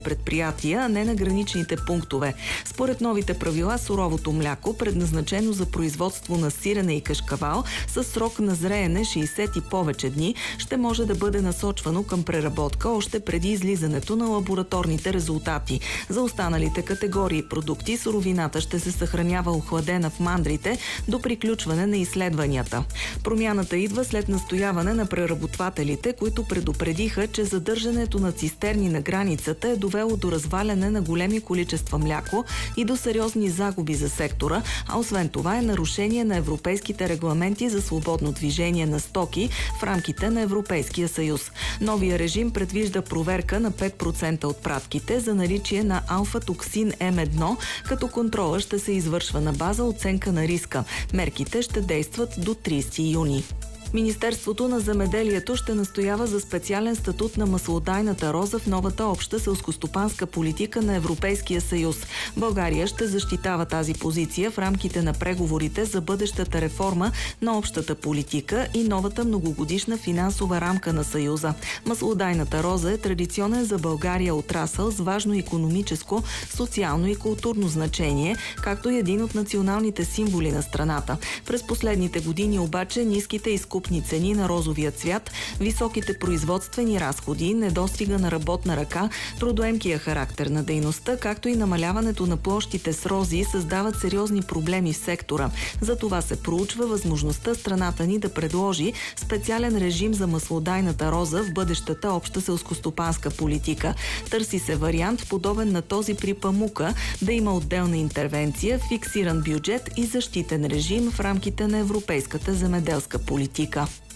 предприятия, а не на граничните пунктове. Според новите правила, суровото мляко, предназначено за производство на сирене и кашкавал, с срок на зреене 60 и повече дни, ще може да бъде насочвано към преработка още преди излизането на лабораторните резултати. За останалите категории продукти, суровината ще се съхранява охладена в мандрите до приключване на изследванията. Промяната идва след настояване на преработвателите, които предупредиха, че задържането на цистерни на границата е довело до разваляне на големи количества мляко и до сериозни загуби за сектора, а освен това е нарушение на европейските регламенти за свободно движение на стоки в рамките на Европейския съюз. Новия режим предвижда проверка на 5% от пратките за наличие на алфа-токсин М1, като контрола ще се извършва на база оценка на риска. Мерките ще действат до 30 юни. Министерството на земеделието ще настоява за специален статут на маслодайната роза в новата обща селскостопанска политика на Европейския съюз. България ще защитава тази позиция в рамките на преговорите за бъдещата реформа на общата политика и новата многогодишна финансова рамка на Съюза. Маслодайната роза е традиционен за България отрасъл с важно икономическо, социално и културно значение, както и един от националните символи на страната. През последните години обаче ниските изкупни цени на розовия цвят, високите производствени разходи, недостига на работна ръка, трудоемкия характер на дейността, както и намаляването на площите с рози създават сериозни проблеми в сектора. За това се проучва възможността страната ни да предложи специален режим за маслодайната роза в бъдещата обща селскостопанска политика. Търси се вариант, подобен на този при памука, да има отделна интервенция, фиксиран бюджет и защитен режим в рамките на европейската земеделска политика.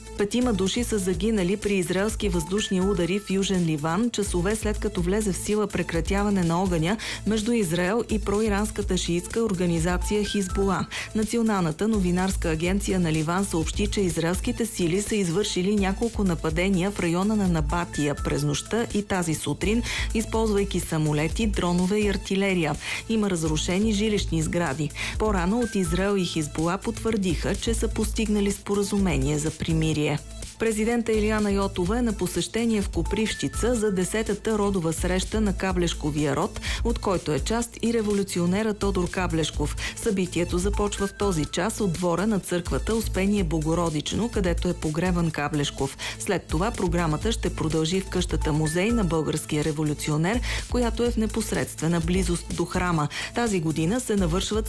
5 души са загинали при израелски въздушни удари в Южен Ливан, часове след като влезе в сила прекратяване на огъня между Израел и проиранската шиитска организация Хизбула. Националната новинарска агенция на Ливан съобщи, че израелските сили са извършили няколко нападения в района на Набатия през нощта и тази сутрин, използвайки самолети, дронове и артилерия. Има разрушени жилищни сгради. По-рано от Израел и Хизбула потвърдиха, че са постигнали споразумение за примирие. Президента Илияна Йотова е на посещение в Копривщица за 10-та родова среща на Каблешковия род, от който е част и революционера Тодор Каблешков. Събитието започва в този час от двора на църквата Успение Богородично, където е погребан Каблешков. След това програмата ще продължи в къщата музей на българския революционер, която е в непосредствена близост до храма. Тази година се навършват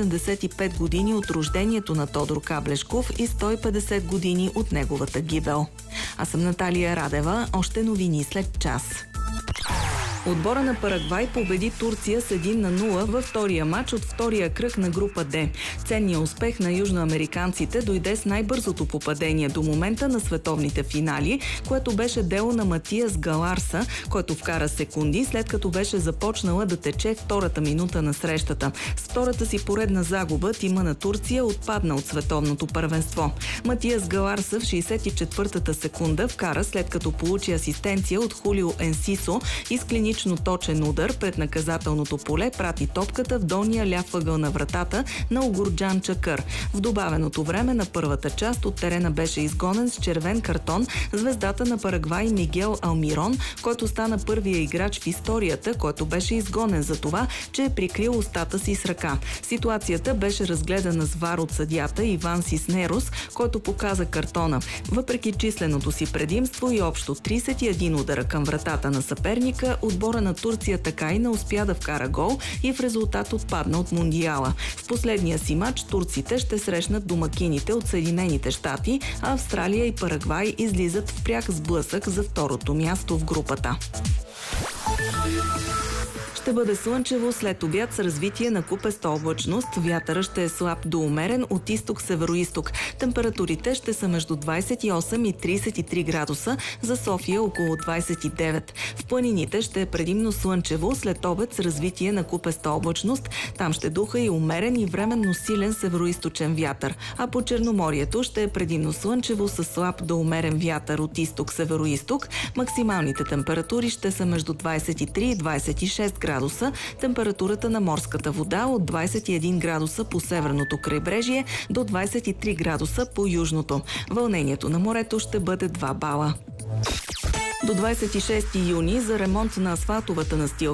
175 години от рождението на Тодор Каблешков и 150 години от неговата гибел. Аз съм Наталия Радева. Още новини след час. Отбора на Парагвай победи Турция с 1-0 във втория матч от втория кръг на група Д. Ценният успех на южноамериканците дойде с най-бързото попадение до момента на световните финали, което беше дело на Матиас Галарса, който вкара секунди, след като беше започнала да тече втората минута на срещата. С втората си поредна загуба тима на Турция отпадна от световното първенство. Матиас Галарса в 64-та секунда вкара, след като получи асистенция от Хулио Енсисо и с клинично точен удар пред наказателното поле прати топката в долния ляв ъгъл на вратата на Огурджан Чакър. В добавеното време на първата част от терена беше изгонен с червен картон звездата на Парагвай Мигел Алмирон, който стана първия играч в историята, който беше изгонен за това, че е прикрил устата си с ръка. Ситуацията беше разгледана с вар от съдията Иван Сиснерос, който показа картона. Въпреки численото си предимство и общо 31 удара към вратата на съперника, отбора на Турция така и не успя да вкара гол и в резултат отпадна от Мондиала. В последния си матч турците ще срещнат домакините от Съединените щати, а Австралия и Парагвай излизат в пряк сблъсък за второто място в групата. Ще бъде слънчево след обяд с развитие на купеста облачност. Вятъра ще е слаб до умерен от изток-североизток. Температурите ще са между 28 и 33 градуса, за София около 29. В планините ще е предимно слънчево след обед с развитие на купеста облачност. Там ще духа и умерен и временно силен североизточен вятър. А по Черноморието ще е предимно слънчево с слаб до умерен вятър от изток-североизток. Максималните температури ще са между 23 и 26 градуса. Температурата на морската вода от 21 градуса по северното крайбрежие до 23 градуса по южното. Вълнението на морето ще бъде 2 бала. До 26 юни за ремонт на асфалтовата настилка